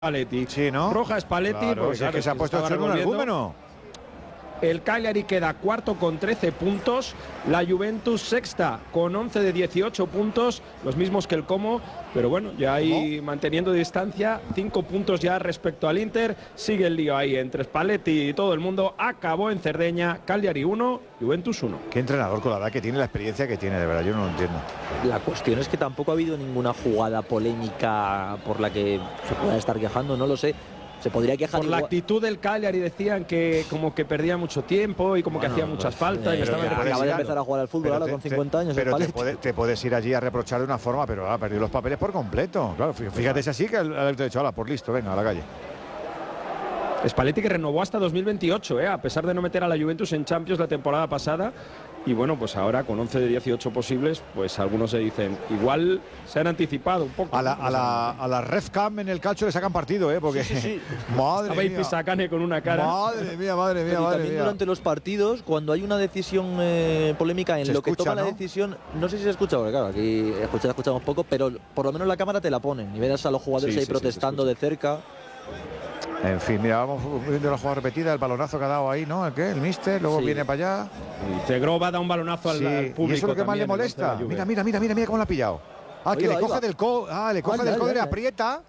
Spalletti. Sí, ¿no? Roja Spalletti, claro, porque es que se ha puesto hecho en un argumento. El Cagliari queda cuarto con 13 puntos, la Juventus sexta con 11 de 18 puntos, los mismos que el Como, pero bueno, ya ahí manteniendo distancia, 5 puntos ya respecto al Inter. Sigue el lío ahí entre Spalletti y todo el mundo. Acabó en Cerdeña, Cagliari 1, Juventus 1. Qué entrenador, con la edad que tiene, la experiencia que tiene, de verdad, yo no lo entiendo. La cuestión es que tampoco ha habido ninguna jugada polémica por la que se pueda estar quejando, no lo sé. Se podría quejar por la actitud del Cagliari, decían que como que perdía mucho tiempo y como que hacía muchas faltas. Y acaba de empezar a jugar al fútbol ahora con 50 años. Pero te puedes ir allí a reprochar de una forma, pero ha perdido los papeles por completo. Claro, fíjate si así que el te ha dicho, por listo, venga, a la calle. Spalletti que renovó hasta 2028, a pesar de no meter a la Juventus en Champions la temporada pasada. Y bueno, pues ahora con 11 de 18 posibles, pues algunos se dicen, igual se han anticipado un poco. A la Refcam en el calcio le sacan partido, porque sí. Madre mía. Pisacane con una cara. Madre mía. También durante los partidos, cuando hay una decisión polémica en lo que toma la decisión, no sé si se escucha, porque claro, aquí escuchamos poco, pero por lo menos la cámara te la ponen y verás a los jugadores ahí protestando de cerca. En fin, mira, vamos viendo la jugada repetida, el balonazo que ha dado ahí, ¿no? El míster, luego viene para allá. Y Zegrova da un balonazo al público. Y eso es lo que más le molesta. Mira cómo lo ha pillado. Que le coge del codo, le coge del codo y le aprieta.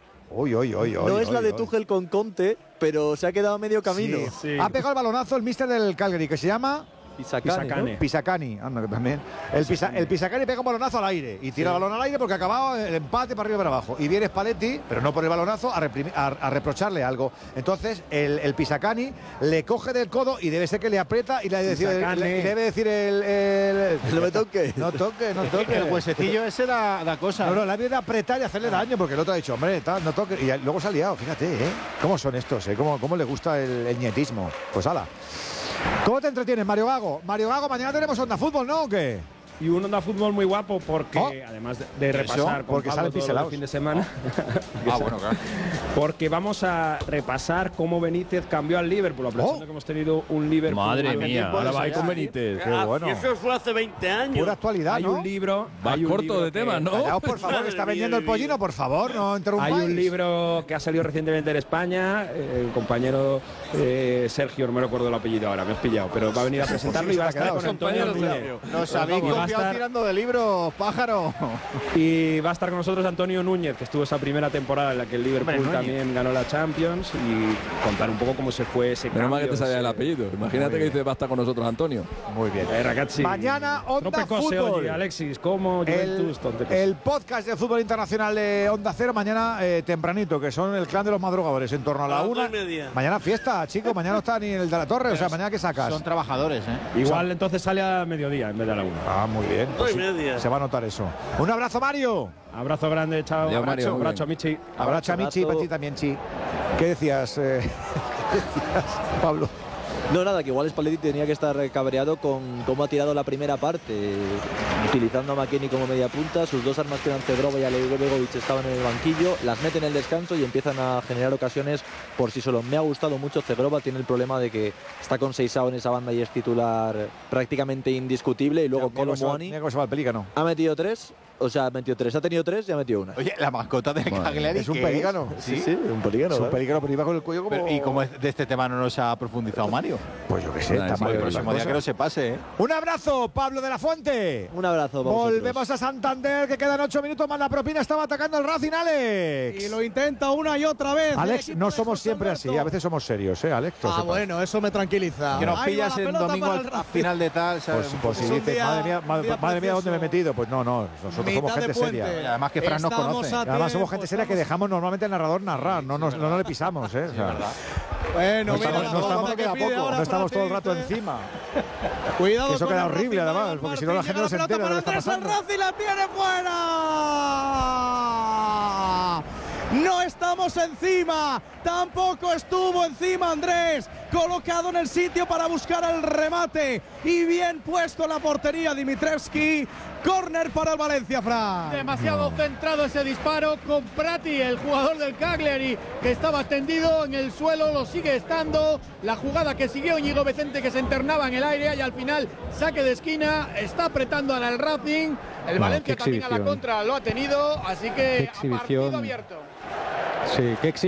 No es la de Tuchel con Conte, pero se ha quedado a medio camino. Sí. Ha pegado el balonazo el míster del Cagliari, que se llama Pisacani, anda, que también. El Pisacani pega un balonazo al aire y tira el balón al aire porque acababa el empate para arriba y para abajo. Y viene Spalletti, pero no por el balonazo, a reprocharle algo. Entonces el Pisacani le coge del codo y debe ser que le aprieta y le debe decir no me toque. No toque. El huesecillo ese da cosa. No, le había de apretar y hacerle daño porque el otro ha dicho, hombre, no toque. Y luego se ha liado, fíjate, ¿Cómo son estos, ¿Cómo le gusta el nietismo? Pues ala. ¿Cómo te entretienes, Mario Gago? Mario Gago, mañana tenemos Onda Fútbol, ¿no? ¿O qué? Y un Onda Fútbol muy guapo porque, además de repasar con porque Pablo todo el fin de semana, bueno, claro. porque vamos a repasar cómo Benítez cambió al Liverpool, aprovechando que hemos tenido un Liverpool. Madre mía, ahora va con Benítez. Qué bueno. Y eso fue hace 20 años. Pura actualidad, Hay un libro. Va corto de temas, ¿no? Callaos, por favor, que está vendiendo el pollino, por favor, no interrumpáis. Hay un libro que ha salido recientemente en España, el compañero Sergio, no me recuerdo el apellido ahora, me has pillado, pero va a venir a presentarlo y va a estar con Antonio Núñez. Nos habéis confiado tirando de libros, pájaro. Y va a estar con nosotros Antonio Núñez, que estuvo esa primera temporada en la que el Liverpool también ganó la Champions, y contar un poco cómo se fue ese cambio. Menos mal que te sabía el apellido. Imagínate que dice, va a estar con nosotros Antonio. Muy bien. Ragazzi. Mañana Onda Fútbol. Oye, Alexis, ¿cómo Juventus? El podcast de fútbol internacional de Onda Cero mañana tempranito, que son el clan de los madrugadores, en torno a la 1:30. Mañana fiesta, chicos, mañana no está ni el de la Torre, o sea, mañana que sacas. Son trabajadores, Igual entonces sale a mediodía en vez de a la 1. Muy bien. Pues se va a notar eso. Un abrazo, Mario. Abrazo grande, chao. Adiós, Mario. Abrazo a Michi. Abrazo a Michi, para ti también, Chi. ¿Qué decías, Pablo? No, nada, que igual Spalletti tenía que estar cabreado con cómo ha tirado la primera parte, utilizando a McKennie como media punta. Sus dos armas, que eran Zegrova y Alegovic, estaban en el banquillo, las meten en el descanso y empiezan a generar ocasiones por sí solo. Me ha gustado mucho Zegrova, tiene el problema de que está con Seisao en esa banda y es titular prácticamente indiscutible. Y luego Kolo Muani ha metido tres. O sea, ha metido tres, ha tenido tres y ha metido una. Oye, la mascota del Cagliari es un pelícano. Sí, un pelícano. Es un pelícano, pero iba con el cuello como... ¿Y cómo de este tema no nos ha profundizado Mario? Pues yo qué sé, el próximo día que no se pase, Un abrazo, Pablo de la Fuente. Un abrazo, volvemos a Santander, que quedan 8 minutos más la propina. Estaba atacando el Racing, Alex. Y lo intenta una y otra vez. Alex, no somos siempre así, a veces somos serios, Alex. Bueno, eso me tranquiliza. Que nos pillas en domingo al final de tal. Pues si dices, madre mía, ¿dónde me he metido? Pues no, nosotros somos gente seria. Además que Fran nos conoce. Además somos gente seria que dejamos normalmente al narrador narrar, no le pisamos, Es verdad. Bueno, no estamos todo el rato encima. Cuidado. Que eso queda horrible, además, porque si no la gente no se entera de lo que está pasando. Racing la tiene fuera. No estamos encima, tampoco estuvo encima Andrés, colocado en el sitio para buscar el remate y bien puesto en la portería Dimitrievski. Córner para el Valencia, Fran. Demasiado centrado ese disparo con Prati, el jugador del Cagliari, que estaba tendido en el suelo, lo sigue estando. La jugada que siguió Íñigo Vicente, que se internaba en el aire y al final saque de esquina, está apretando al Racing. El Valencia también a la contra lo ha tenido, así que partido abierto. Sí, qué